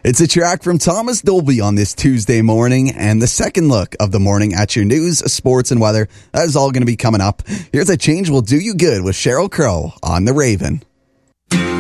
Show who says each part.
Speaker 1: It's a track from Thomas Dolby on this Tuesday morning, and the second look of the morning at your news, sports, and weather. That is all going to be coming up. Here's A Change Will Do You Good with Sheryl Crow on The Raven.